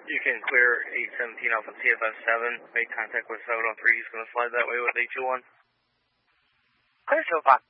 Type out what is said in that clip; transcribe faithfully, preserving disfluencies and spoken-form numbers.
You can clear eight seventeen off of C F S seven. Make contact with seven oh three. He's going to slide that way with eight two one. Clear so far.